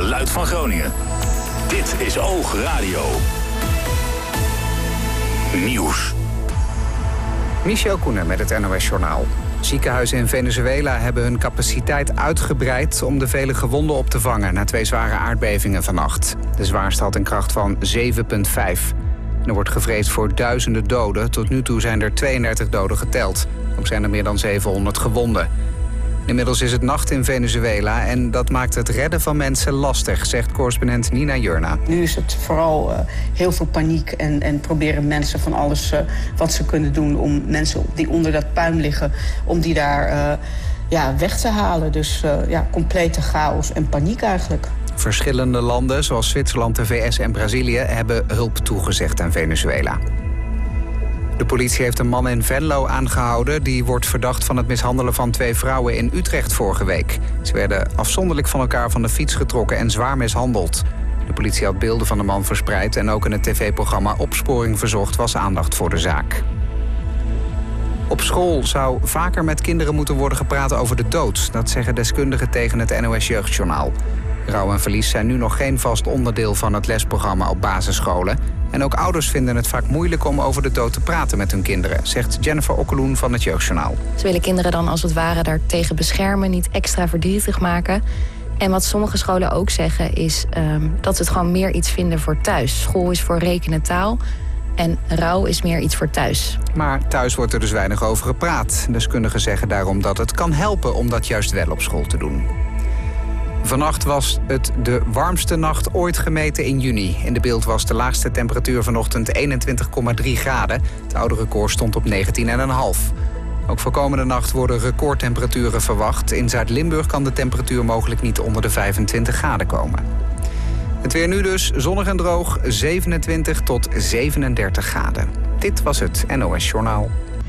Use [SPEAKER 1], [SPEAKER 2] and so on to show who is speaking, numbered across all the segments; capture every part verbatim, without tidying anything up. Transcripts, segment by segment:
[SPEAKER 1] geluid van Groningen. Dit is Oog Radio. Nieuws.
[SPEAKER 2] Michel Koenen met het N O S-journaal. Ziekenhuizen in Venezuela hebben hun capaciteit uitgebreid om de vele gewonden op te vangen na twee zware aardbevingen vannacht. De zwaarste had een kracht van zeven komma vijf. Er wordt gevreesd voor duizenden doden. Tot nu toe zijn er tweeëndertig doden geteld. Ook zijn er meer dan zevenhonderd gewonden. Inmiddels is het nacht in Venezuela en dat maakt het redden van mensen lastig, zegt correspondent Nina Jurna.
[SPEAKER 3] Nu is het vooral uh, heel veel paniek en, en proberen mensen van alles uh, wat ze kunnen doen om mensen die onder dat puin liggen, om die daar uh, ja, weg te halen. Dus uh, ja, complete chaos en paniek eigenlijk.
[SPEAKER 2] Verschillende landen, zoals Zwitserland, de V S en Brazilië, hebben hulp toegezegd aan Venezuela. De politie heeft een man in Venlo aangehouden. Die wordt verdacht van het mishandelen van twee vrouwen in Utrecht vorige week. Ze werden afzonderlijk van elkaar van de fiets getrokken en zwaar mishandeld. De politie had beelden van de man verspreid en ook in het tv-programma Opsporing Verzocht was aandacht voor de zaak. Op school zou vaker met kinderen moeten worden gepraat over de dood. Dat zeggen deskundigen tegen het N O S Jeugdjournaal. Rouw en verlies zijn nu nog geen vast onderdeel van het lesprogramma op basisscholen. En ook ouders vinden het vaak moeilijk om over de dood te praten met hun kinderen, zegt Jennifer Okkeloen van het Jeugdjournaal.
[SPEAKER 4] Ze willen kinderen dan als het ware daartegen beschermen, niet extra verdrietig maken. En wat sommige scholen ook zeggen is um, dat ze het gewoon meer iets vinden voor thuis. School is voor rekenen taal en rouw is meer iets voor thuis.
[SPEAKER 2] Maar thuis wordt er dus weinig over gepraat. Deskundigen zeggen daarom dat het kan helpen om dat juist wel op school te doen. Vannacht was het de warmste nacht ooit gemeten in juni. In de beeld was de laagste temperatuur vanochtend eenentwintig komma drie graden. Het oude record stond op negentien komma vijf. Ook voor komende nacht worden recordtemperaturen verwacht. In Zuid-Limburg kan de temperatuur mogelijk niet onder de vijfentwintig graden komen. Het weer nu dus, zonnig en droog, zevenentwintig tot zevenendertig graden. Dit was het N O S-journaal.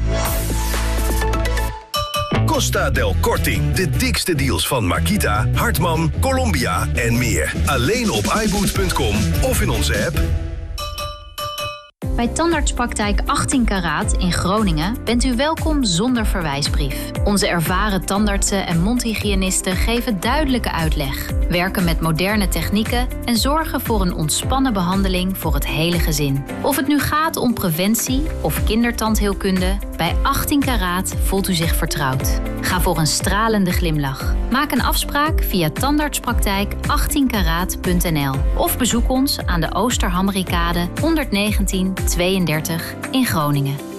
[SPEAKER 5] Costa del Korting. De dikste deals van Makita, Hartman, Columbia en meer. Alleen op i boot punt com of in onze app.
[SPEAKER 6] Bij Tandartspraktijk achttien karaat in Groningen bent u welkom zonder verwijsbrief. Onze ervaren tandartsen en mondhygiënisten geven duidelijke uitleg, werken met moderne technieken en zorgen voor een ontspannen behandeling voor het hele gezin. Of het nu gaat om preventie of kindertandheelkunde, bij achttien karaat voelt u zich vertrouwd. Ga voor een stralende glimlach. Maak een afspraak via tandartspraktijk achttien karaat punt n l of bezoek ons aan de Oosterhammerikade hondernnegentien tweeëndertig in Groningen.